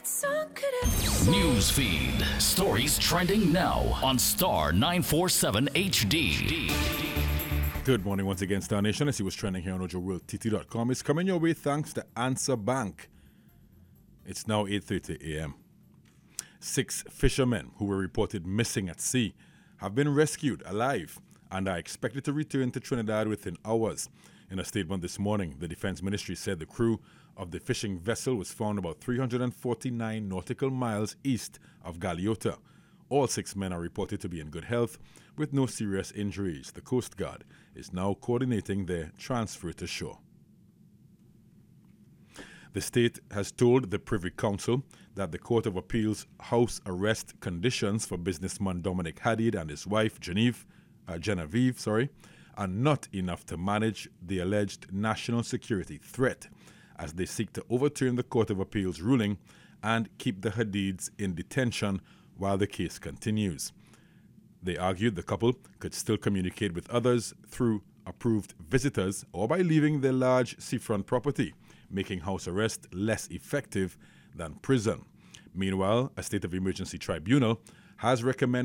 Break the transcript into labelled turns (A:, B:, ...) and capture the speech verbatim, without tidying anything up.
A: News feed. Stories trending now on Star nine forty-seven H D.
B: Good morning once again, Star Nation. I see what's trending here on Ojo World T T dot com. It's coming your way thanks to Answer Bank. It's now eight thirty a.m. Six fishermen who were reported missing at sea have been rescued alive and are expected to return to Trinidad within hours. In a statement this morning, the Defense Ministry said the crew of the fishing vessel was found about three hundred forty-nine nautical miles east of Galeota. All six men are reported to be in good health with no serious injuries. The Coast Guard is now coordinating their transfer to shore. The state has told the Privy Council that the Court of Appeal's house arrest conditions for businessman Dominic Hadid and his wife Genevieve, uh, Genevieve sorry, are not enough to manage the alleged national security threat, as they seek to overturn the Court of Appeal's ruling and keep the Hadids in detention while the case continues. They argued the couple could still communicate with others through approved visitors or by leaving their large seafront property, making house arrest less effective than prison. Meanwhile, a state of emergency tribunal has recommended